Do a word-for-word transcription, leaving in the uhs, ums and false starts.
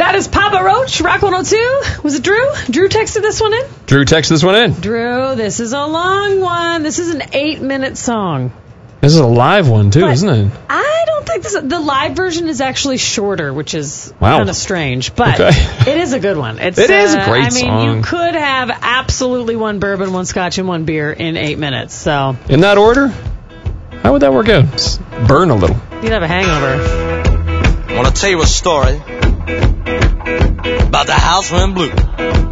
That is Papa Roach, Rock one oh two. Was it Drew? Drew texted this one in? Drew texted this one in. Drew, this is a long one. This is an eight-minute song. This is a live one, too, but isn't it? I don't think this... The live version is actually shorter, which is wow. kind of strange. But okay. it is a good one. It's, it is uh, a great I mean, song. you could have absolutely one bourbon, one scotch, and one beer in eight minutes. So in that order? How would that work out? Just burn a little. You'd have a hangover. I want to tell you a story about the house went blue.